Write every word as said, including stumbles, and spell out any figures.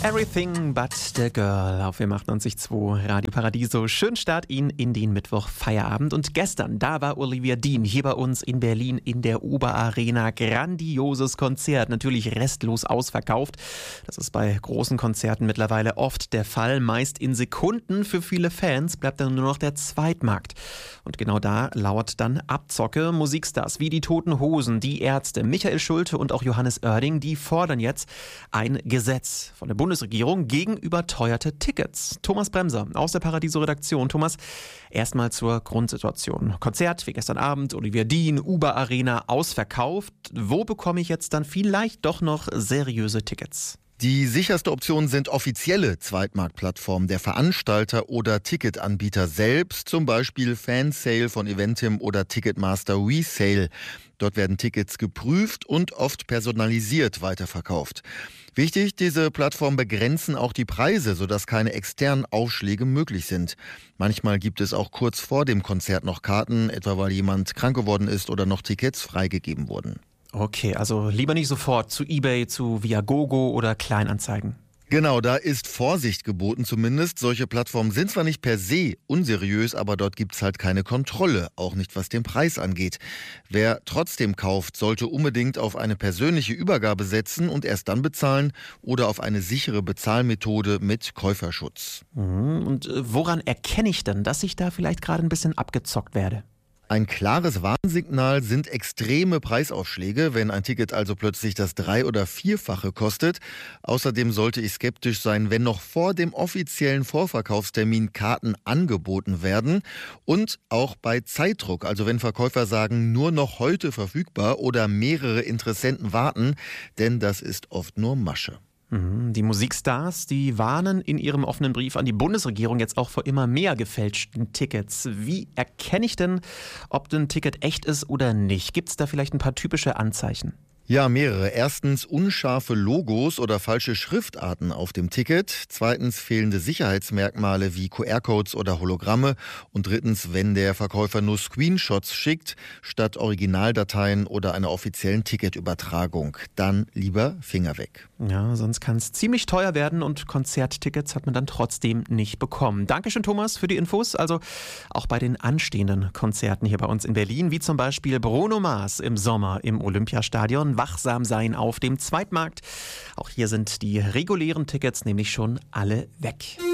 Everything but the Girl auf M achtundneunzig Komma zwei Radio Paradiso. Schönen Start Ihnen in den Mittwoch-Feierabend. Und gestern, da war Olivia Dean hier bei uns in Berlin in der Oberarena. Grandioses Konzert, natürlich restlos ausverkauft. Das ist bei großen Konzerten mittlerweile oft der Fall. Meist in Sekunden. Für viele Fans bleibt dann nur noch der Zweitmarkt. Und genau da lauert dann Abzocke. Musikstars wie die Toten Hosen, die Ärzte, Michael Schulte und auch Johannes Oerding, die fordern jetzt ein Gesetz von der Bundesregierung gegen überteuerte Tickets. Thomas Bremser aus der Paradiso-Redaktion. Thomas, erstmal zur Grundsituation. Konzert wie gestern Abend, Olivia Dean, Uber Arena ausverkauft. Wo bekomme ich jetzt dann vielleicht doch noch seriöse Tickets? Die sicherste Option sind offizielle Zweitmarktplattformen der Veranstalter oder Ticketanbieter selbst, zum Beispiel Fansale von Eventim oder Ticketmaster Resale. Dort werden Tickets geprüft und oft personalisiert weiterverkauft. Wichtig, diese Plattformen begrenzen auch die Preise, sodass keine externen Aufschläge möglich sind. Manchmal gibt es auch kurz vor dem Konzert noch Karten, etwa weil jemand krank geworden ist oder noch Tickets freigegeben wurden. Okay, also lieber nicht sofort zu eBay, zu Viagogo oder Kleinanzeigen. Genau, da ist Vorsicht geboten zumindest. Solche Plattformen sind zwar nicht per se unseriös, aber dort gibt's halt keine Kontrolle, auch nicht was den Preis angeht. Wer trotzdem kauft, sollte unbedingt auf eine persönliche Übergabe setzen und erst dann bezahlen oder auf eine sichere Bezahlmethode mit Käuferschutz. Und woran erkenne ich denn, dass ich da vielleicht gerade ein bisschen abgezockt werde? Ein klares Warnsignal sind extreme Preisaufschläge, wenn ein Ticket also plötzlich das Drei- oder Vierfache kostet. Außerdem sollte ich skeptisch sein, wenn noch vor dem offiziellen Vorverkaufstermin Karten angeboten werden. Und auch bei Zeitdruck, also wenn Verkäufer sagen, nur noch heute verfügbar oder mehrere Interessenten warten, denn das ist oft nur Masche. Die Musikstars, die warnen in ihrem offenen Brief an die Bundesregierung jetzt auch vor immer mehr gefälschten Tickets. Wie erkenne ich denn, ob ein Ticket echt ist oder nicht? Gibt es da vielleicht ein paar typische Anzeichen? Ja, mehrere. Erstens unscharfe Logos oder falsche Schriftarten auf dem Ticket. Zweitens fehlende Sicherheitsmerkmale wie Q R-Codes oder Hologramme. Und drittens, wenn der Verkäufer nur Screenshots schickt, statt Originaldateien oder einer offiziellen Ticketübertragung. Dann lieber Finger weg. Ja, sonst kann es ziemlich teuer werden und Konzerttickets hat man dann trotzdem nicht bekommen. Dankeschön, Thomas, für die Infos. Also auch bei den anstehenden Konzerten hier bei uns in Berlin, wie zum Beispiel Bruno Mars im Sommer im Olympiastadion. Wachsam sein auf dem Zweitmarkt. Auch hier sind die regulären Tickets nämlich schon alle weg.